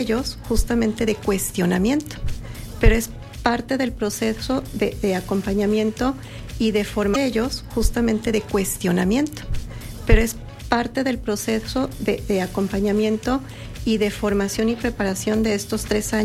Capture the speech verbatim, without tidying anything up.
ellos justamente de cuestionamiento, pero es parte del proceso de, de acompañamiento y de forma de ellos justamente de cuestionamiento, pero es parte del proceso de, de acompañamiento y de formación y preparación de estos tres años.